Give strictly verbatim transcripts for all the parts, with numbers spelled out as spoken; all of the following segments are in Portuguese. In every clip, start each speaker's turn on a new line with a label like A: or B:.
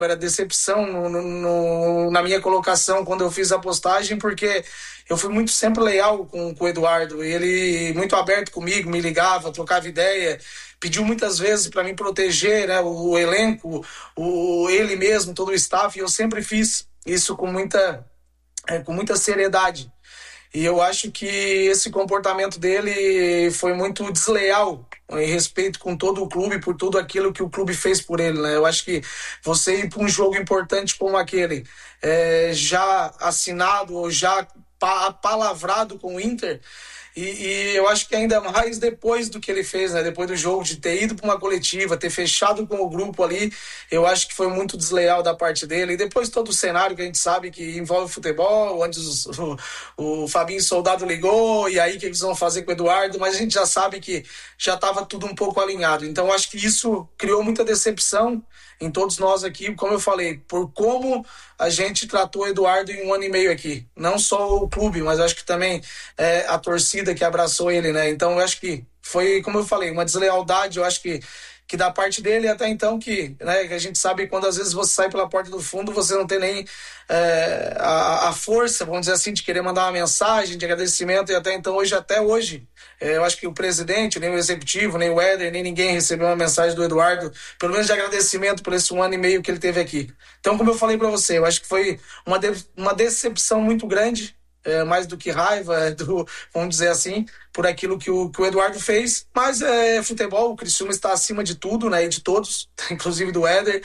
A: era decepção no, no, no, na minha colocação quando eu fiz a postagem, porque eu fui muito sempre leal com, com o Eduardo, ele muito aberto comigo, me ligava, trocava ideia, pediu muitas vezes para me proteger, né, o, o elenco, o, ele mesmo, todo o staff, e eu sempre fiz isso com muita, é, com muita seriedade. E eu acho que esse comportamento dele foi muito desleal em respeito com todo o clube, por tudo aquilo que o clube fez por ele, né? Eu acho que você ir para um jogo importante como aquele, é, já assinado ou já pa- palavrado com o Inter, e, e eu acho que ainda mais depois do que ele fez, né? Depois do jogo, de ter ido para uma coletiva, ter fechado com o grupo ali, eu acho que foi muito desleal da parte dele. E depois todo o cenário que a gente sabe que envolve futebol, onde os, o, o Fabinho Soldado ligou, e aí o que eles vão fazer com o Eduardo, mas a gente já sabe que já estava tudo um pouco alinhado. Então eu acho que isso criou muita decepção em todos nós aqui, como eu falei, por como a gente tratou o Eduardo em um ano e meio aqui. Não só o clube, mas acho que também é, a torcida que abraçou ele, né? Então eu acho que foi, como eu falei, uma deslealdade, eu acho que que da parte dele até então que, né, que a gente sabe que quando às vezes você sai pela porta do fundo, você não tem nem é, a, a força, vamos dizer assim, de querer mandar uma mensagem de agradecimento, e até então, hoje, até hoje, é, eu acho que o presidente, nem o executivo, nem o Éder, nem ninguém recebeu uma mensagem do Eduardo, pelo menos de agradecimento por esse um ano e meio que ele teve aqui. Então, como eu falei para você, eu acho que foi uma, de, uma decepção muito grande, é, mais do que raiva, do, vamos dizer assim, por aquilo que o, que o Eduardo fez, mas é futebol, o Criciúma está acima de tudo, né, e de todos, inclusive do Éder,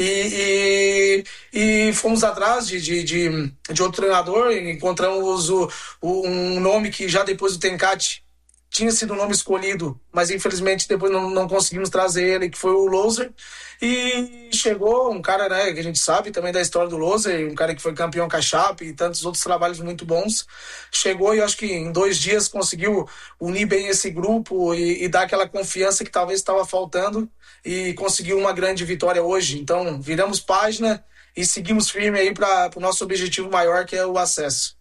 A: e, e, e fomos atrás de, de, de, de outro treinador, e encontramos o, o, um nome que já depois do Tencate tinha sido um nome escolhido, mas infelizmente depois não, não conseguimos trazer ele, que foi o Loser. E chegou um cara, né, que a gente sabe também da história do Loser, um cara que foi campeão com a Chape e tantos outros trabalhos muito bons. Chegou e acho que em dois dias conseguiu unir bem esse grupo e, e dar aquela confiança que talvez estava faltando, e conseguiu uma grande vitória hoje. Então viramos página e seguimos firme aí para o nosso objetivo maior, que é o acesso.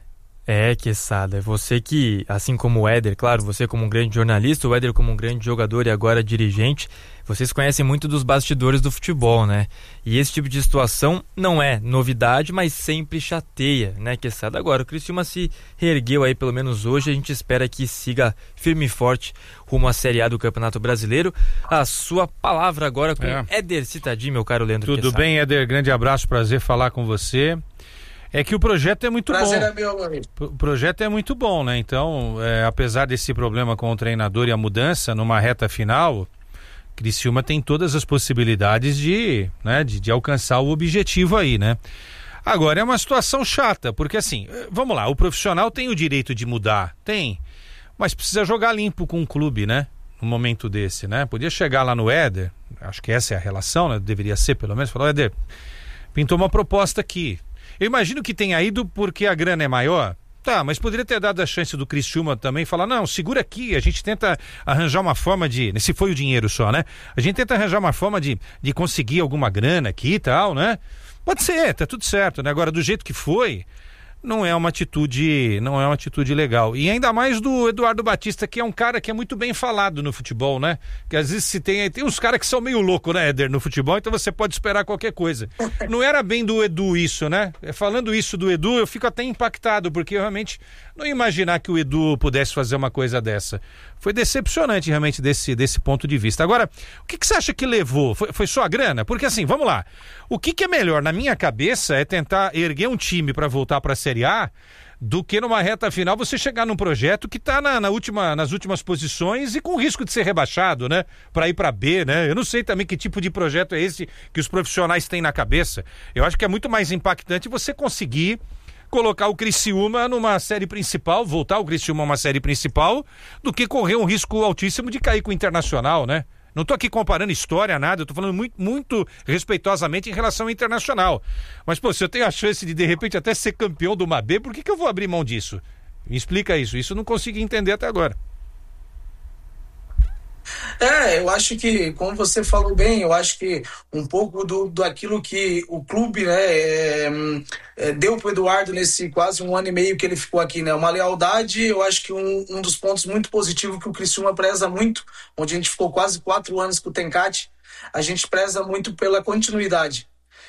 B: É, Quesada, você que, assim como o Éder, claro, você como um grande jornalista, o Éder como um grande jogador e agora dirigente, vocês conhecem muito dos bastidores do futebol, né? E esse tipo de situação não é novidade, mas sempre chateia, né, Quesada? Agora, o Criciúma se reergueu aí, pelo menos hoje, a gente espera que siga firme e forte rumo à Série A do Campeonato Brasileiro. A sua palavra agora com é. Éder Citadini, meu caro Leandro
C: Tudo
B: Quesada.
C: bem, Éder? Grande abraço, prazer falar com você. É que o projeto é muito
A: Prazer
C: bom.
A: É meu, meu amigo.
C: O projeto é muito bom, né? Então, é, apesar desse problema com o treinador e a mudança numa reta final, Criciúma tem todas as possibilidades de, né, de, de alcançar o objetivo aí, né? Agora, é uma situação chata, porque assim, vamos lá, o profissional tem o direito de mudar, tem, mas precisa jogar limpo com o clube, né? Num momento desse, né? Podia chegar lá no Éder, acho que essa é a relação, né? Deveria ser pelo menos, falar, Éder, pintou uma proposta aqui. Eu imagino que tenha ido porque a grana é maior. Tá, mas poderia ter dado a chance do Criciúma também falar, não, segura aqui, a gente tenta arranjar uma forma de, se foi o dinheiro só, né? A gente tenta arranjar uma forma de, de conseguir alguma grana aqui e tal, né? Pode ser, tá tudo certo, né? Agora, do jeito que foi, não é uma atitude, não é uma atitude legal. E ainda mais do Eduardo Batista, que é um cara que é muito bem falado no futebol, né? Que às vezes se tem, tem uns caras que são meio loucos, né, Éder, no futebol, então você pode esperar qualquer coisa. Não era bem do Edu isso, né? Falando isso do Edu, eu fico até impactado, porque eu realmente não ia imaginar que o Edu pudesse fazer uma coisa dessa. Foi decepcionante realmente desse, desse ponto de vista. Agora, o que, que você acha que levou? Foi, foi só a grana? Porque assim, vamos lá. O que, que é melhor, na minha cabeça, é tentar erguer um time para voltar para a Série A, do que numa reta final você chegar num projeto que está na, na última, nas últimas posições e com risco de ser rebaixado, né? Para ir para B, né? Eu não sei também que tipo de projeto é esse que os profissionais têm na cabeça. Eu acho que é muito mais impactante você conseguir colocar o Criciúma numa série principal, voltar o Criciúma a uma série principal, do que correr um risco altíssimo de cair com o Internacional, né? Não estou aqui comparando história, nada, eu estou falando muito, muito respeitosamente em relação ao Internacional. Mas, pô, se eu tenho a chance de, de repente, até ser campeão do uma B, por que que eu vou abrir mão disso? Me explica isso. Isso eu não consigo entender até agora.
A: É, eu acho que, como você falou bem, eu acho que um pouco do, do aquilo que o clube, né, é, é, deu pro Eduardo nesse quase um ano e meio que ele ficou aqui, né, uma lealdade. Eu acho que um, um dos pontos muito positivos que o Criciúma preza muito, onde a gente ficou quase quatro anos com o Tencate, a gente preza muito pela continuidade.